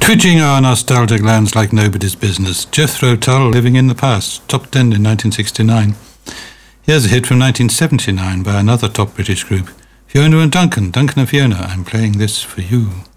Rummaging our nostalgic lands like nobody's business. Jethro Tull, Living in the Past, top 10 in 1969. Here's a hit from 1979 by another top British group, Fiona and Duncan, Duncan and Fiona, I'm Playing This For You.